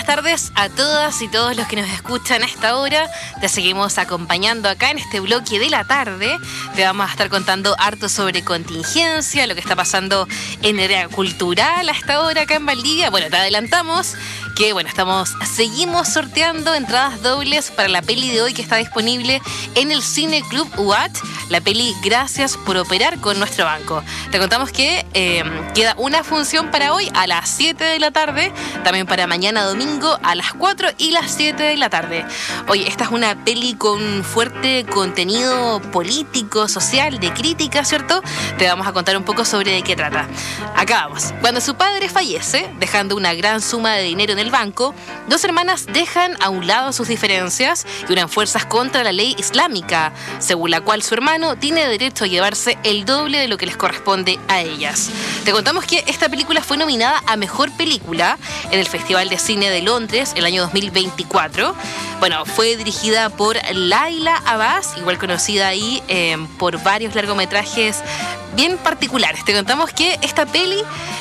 buenas tardes a todas y todos los que nos escuchan a esta hora. Te seguimos acompañando acá en este bloque de la tarde. Te vamos a estar contando harto sobre contingencia, lo que está pasando en el área cultural a esta hora acá en Valdivia. Bueno, te adelantamos que seguimos sorteando entradas dobles para la peli de hoy que está disponible en el Cine Club UAT, la peli Gracias por operar con nuestro banco. Te contamos que queda una función para hoy a las 7 de la tarde, también para mañana domingo a las 4 y las 7 de la tarde. Oye, esta es una peli con fuerte contenido político, social, de crítica, ¿cierto? Te vamos a contar un poco sobre de qué trata. Acá vamos. Cuando su padre fallece, dejando una gran suma de dinero en el banco, dos hermanas dejan a un lado sus diferencias y unen fuerzas contra la ley islámica, según la cual su hermano tiene derecho a llevarse el doble de lo que les corresponde a ellas. Te contamos que esta película fue nominada a Mejor Película en el Festival de Cine de Londres el año 2024. Bueno, fue dirigida por Laila Abbas, igual conocida ahí por varios largometrajes bien particulares. Te contamos que esta peli,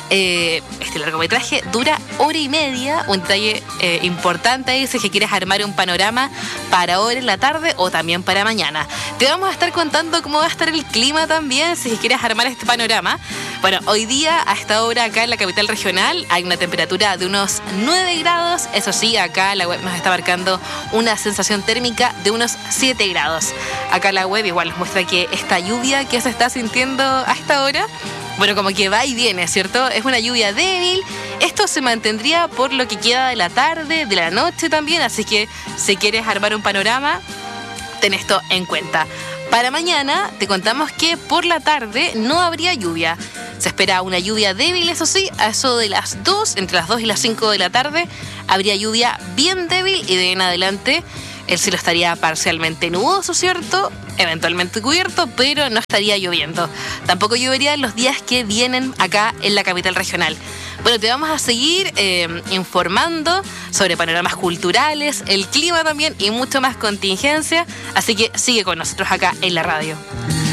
este largometraje dura hora y media, un detalle importante ahí si es que quieres armar un panorama para hoy en la tarde o también para mañana. Te vamos a estar contando cómo va a estar el clima también si es que quieres armar este panorama. Bueno, hoy día a esta hora acá en la capital regional hay una temperatura de unos 9 grados, eso sí, acá la web nos está marcando una sensación térmica de unos 7 grados. Acá la web igual nos muestra que esta lluvia que se está sintiendo a esta hora, bueno, como que va y viene, ¿cierto? Es una lluvia débil. Esto se mantendría por lo que queda de la tarde, de la noche también, así que si quieres armar un panorama, ten esto en cuenta. Para mañana te contamos que por la tarde no habría lluvia. Se espera una lluvia débil, eso sí, a eso de las 2, entre las 2 y las 5 de la tarde, habría lluvia bien débil y de ahí en adelante el cielo estaría parcialmente nuboso, ¿cierto? Eventualmente cubierto, pero no estaría lloviendo. Tampoco llovería en los días que vienen acá en la capital regional. Bueno, te vamos a seguir informando sobre panoramas culturales, el clima también y mucho más contingencia. Así que sigue con nosotros acá en la radio.